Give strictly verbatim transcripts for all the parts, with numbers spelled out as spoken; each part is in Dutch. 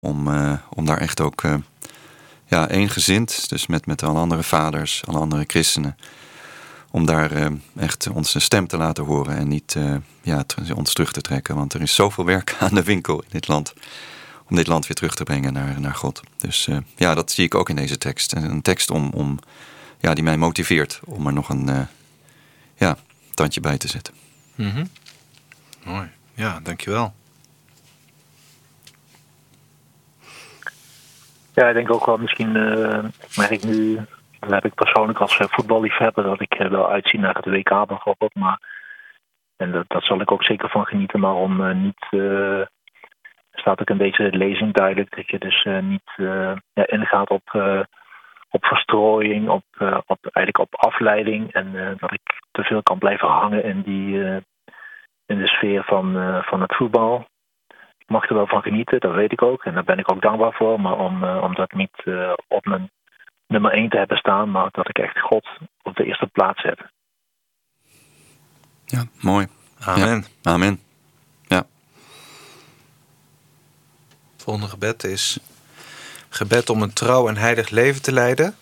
om, uh, om daar echt ook uh, ja, eengezind, dus met, met alle andere vaders, alle andere christenen, om daar uh, echt onze stem te laten horen en niet uh, ja, t- ons terug te trekken. Want er is zoveel werk aan de winkel in dit land, om dit land weer terug te brengen naar, naar God. Dus uh, ja, dat zie ik ook in deze tekst. Een tekst om, om, ja, die mij motiveert om er nog een uh, ja, tandje bij te zetten. Mm-hmm. Mooi, ja, dankjewel. Ja, ik denk ook wel misschien, uh, merk nu, dat heb ik persoonlijk als uh, voetballiefhebber, dat ik uh, wel uitzie naar het W K bijvoorbeeld. Maar, en dat, dat zal ik ook zeker van genieten, maar om uh, niet, uh, staat ook in deze lezing duidelijk, dat je dus uh, niet uh, ja, ingaat op, uh, op verstrooiing, op, uh, op, eigenlijk op afleiding. En uh, dat ik te veel kan blijven hangen in, die, uh, in de sfeer van, uh, van het voetbal. Ik mag er wel van genieten, dat weet ik ook. En daar ben ik ook dankbaar voor. Maar om, uh, om dat niet uh, op mijn nummer één te hebben staan, maar dat ik echt God op de eerste plaats zet. Ja, mooi. Amen. Ja, amen. Ja. Het volgende gebed is gebed om een trouw en heilig leven te leiden.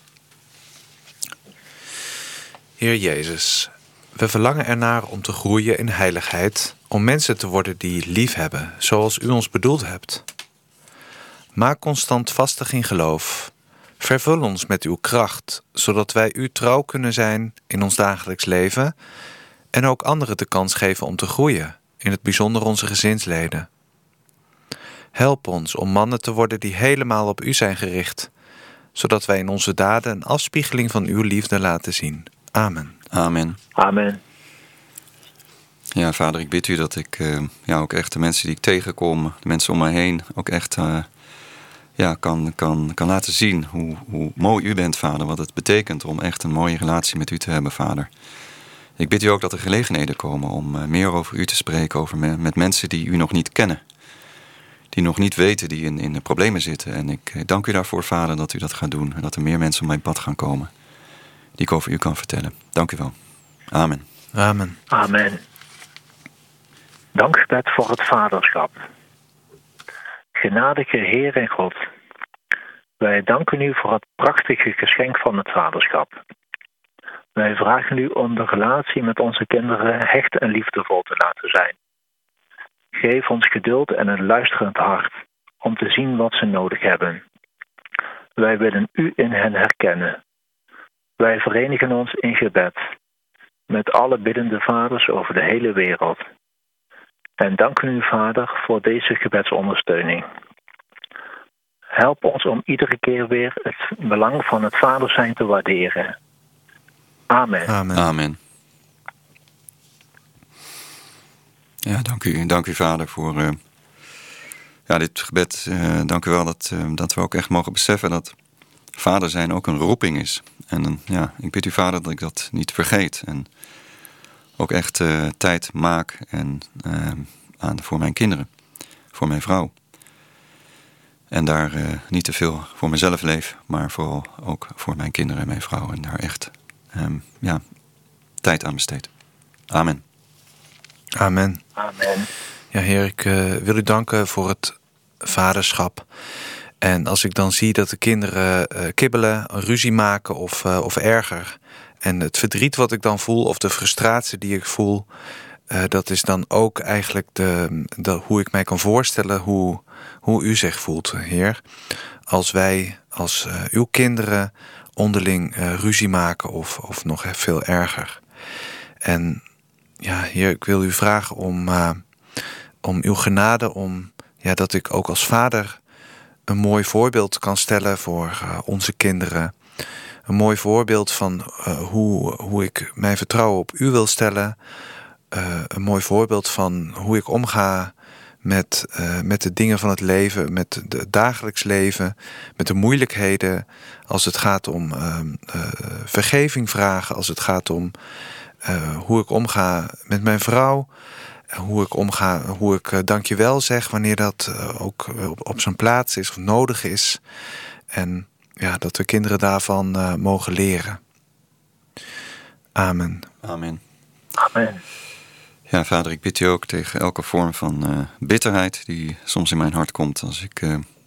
Heer Jezus, we verlangen ernaar om te groeien in heiligheid, om mensen te worden die lief hebben, zoals u ons bedoeld hebt. Maak ons standvastig in geloof. Vervul ons met uw kracht, zodat wij u trouw kunnen zijn in ons dagelijks leven en ook anderen de kans geven om te groeien, in het bijzonder onze gezinsleden. Help ons om mannen te worden die helemaal op u zijn gericht, zodat wij in onze daden een afspiegeling van uw liefde laten zien. Amen. Amen. Amen. Ja, Vader, ik bid u dat ik uh, ja, ook echt de mensen die ik tegenkom, de mensen om mij heen, ook echt uh, ja, kan, kan, kan laten zien hoe, hoe mooi u bent, Vader. Wat het betekent om echt een mooie relatie met u te hebben, Vader. Ik bid u ook dat er gelegenheden komen om uh, meer over u te spreken, over me, met mensen die u nog niet kennen. Die nog niet weten, die in, in de problemen zitten. En ik uh, dank u daarvoor, Vader, dat u dat gaat doen. En dat er meer mensen op mijn pad gaan komen die ik over u kan vertellen. Dank u wel. Amen. Amen. Amen. Dankgebed voor het vaderschap. Genadige Heer en God, wij danken u voor het prachtige geschenk van het vaderschap. Wij vragen u om de relatie met onze kinderen hecht en liefdevol te laten zijn. Geef ons geduld en een luisterend hart om te zien wat ze nodig hebben. Wij willen u in hen herkennen. Wij verenigen ons in gebed met alle biddende vaders over de hele wereld. En danken u, Vader, voor deze gebedsondersteuning. Help ons om iedere keer weer het belang van het vader zijn te waarderen. Amen. Amen. Amen. Ja, dank u, dank u, Vader, voor uh, ja, dit gebed. Uh, dank u wel dat, uh, dat we ook echt mogen beseffen dat vader zijn ook een roeping is. En uh, ja, ik bid u, Vader, dat ik dat niet vergeet. En ook echt uh, tijd maak en, uh, aan, voor mijn kinderen, voor mijn vrouw. En daar uh, niet te veel voor mezelf leef, maar vooral ook voor mijn kinderen en mijn vrouw. En daar echt um, ja, tijd aan besteed. Amen. Amen. Amen. Ja, Heer, ik uh, wil u danken voor het vaderschap. En als ik dan zie dat de kinderen uh, kibbelen, ruzie maken of, uh, of erger, en het verdriet wat ik dan voel of de frustratie die ik voel, uh, dat is dan ook eigenlijk de, de, hoe ik mij kan voorstellen hoe, hoe u zich voelt, Heer. Als wij, als uh, uw kinderen onderling uh, ruzie maken of, of nog veel erger. En ja, Heer, ik wil u vragen om, uh, om uw genade, om ja, dat ik ook als vader een mooi voorbeeld kan stellen voor uh, onze kinderen. Een mooi voorbeeld van uh, hoe, hoe ik mijn vertrouwen op u wil stellen. Uh, een mooi voorbeeld van hoe ik omga met, uh, met de dingen van het leven, met het dagelijks leven, met de moeilijkheden. Als het gaat om uh, uh, vergeving vragen, als het gaat om uh, hoe ik omga met mijn vrouw. Hoe ik omga, hoe ik uh, dankjewel zeg wanneer dat uh, ook op, op zijn plaats is of nodig is. En ja, dat de kinderen daarvan uh, mogen leren. Amen. Amen. Amen. Ja, Vader, ik bid u ook tegen elke vorm van uh, bitterheid die soms in mijn hart komt als ik uh,